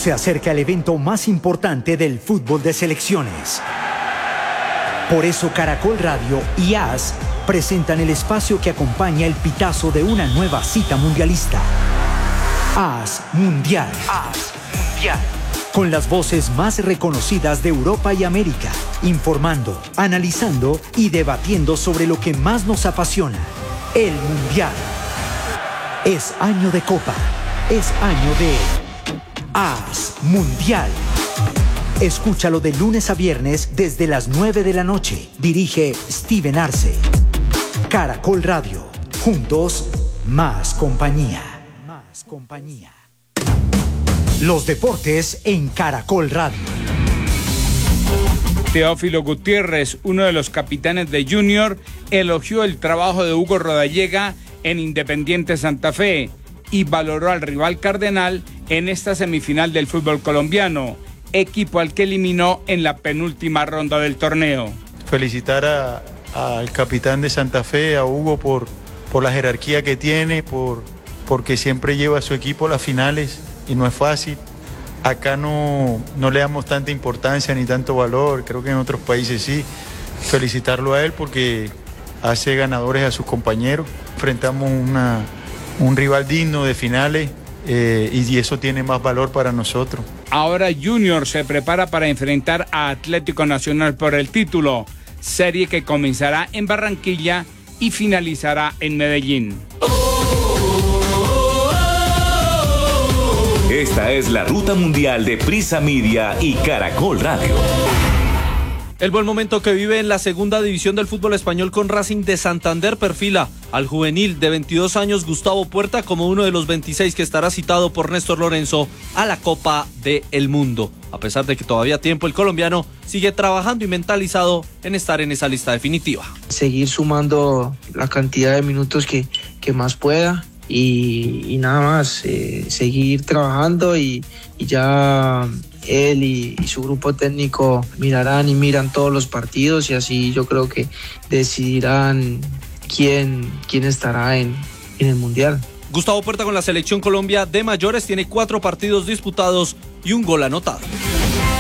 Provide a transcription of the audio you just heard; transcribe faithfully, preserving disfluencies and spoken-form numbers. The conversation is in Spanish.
Se acerca el evento más importante del fútbol de selecciones. Por eso Caracol Radio y A S presentan el espacio que acompaña el pitazo de una nueva cita mundialista. A S Mundial. A S Mundial. Con las voces más reconocidas de Europa y América, informando, analizando y debatiendo sobre lo que más nos apasiona, el Mundial. Es año de Copa, es año de A S Mundial. Escúchalo de lunes a viernes desde las nueve de la noche. Dirige Steven Arce. Caracol Radio. Juntos, más compañía. Más compañía. Los deportes en Caracol Radio. Teófilo Gutiérrez, uno de los capitanes de Junior, elogió el trabajo de Hugo Rodallega en Independiente Santa Fe y valoró al rival cardenal en esta semifinal del fútbol colombiano, equipo al que eliminó en la penúltima ronda del torneo. Felicitar a, al capitán de Santa Fe, a Hugo, por, por la jerarquía que tiene, por, porque siempre lleva a su equipo a las finales y no es fácil. Acá no, no le damos tanta importancia ni tanto valor, creo que en otros países sí. Felicitarlo a él porque hace ganadores a sus compañeros. Enfrentamos una, un rival digno de finales eh, y eso tiene más valor para nosotros. Ahora Junior se prepara para enfrentar a Atlético Nacional por el título, serie que comenzará en Barranquilla y finalizará en Medellín. Esta es la ruta mundial de Prisa Media y Caracol Radio. El buen momento que vive en la segunda división del fútbol español con Racing de Santander perfila al juvenil de veintidós años Gustavo Puerta como uno de los veintiséis que estará citado por Néstor Lorenzo a la Copa del Mundo. A pesar de que todavía a tiempo, el colombiano sigue trabajando y mentalizado en estar en esa lista definitiva. Seguir sumando la cantidad de minutos que, que más pueda y, y nada más, eh, seguir trabajando y, y ya él y, y su grupo técnico mirarán y miran todos los partidos y así yo creo que decidirán quién, quién estará en, en el Mundial. Gustavo Puerta con la selección Colombia de mayores tiene cuatro partidos disputados y un gol anotado.